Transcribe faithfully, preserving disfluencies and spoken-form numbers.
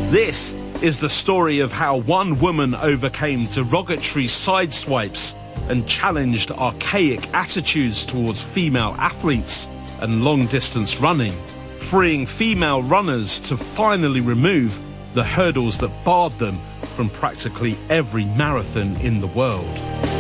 This is the story of how one woman overcame derogatory sideswipes and challenged archaic attitudes towards female athletes and long-distance running, freeing female runners to finally remove the hurdles that barred them from practically every marathon in the world.